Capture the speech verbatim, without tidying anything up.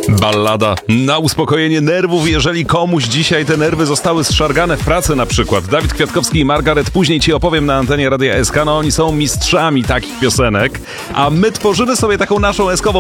Ballada na uspokojenie nerwów, jeżeli komuś dzisiaj te nerwy zostały zszargane w pracy na przykład. Dawid Kwiatkowski i Margaret, później ci opowiem na antenie Radia S K, no oni są mistrzami takich piosenek, a my tworzymy sobie taką naszą eskową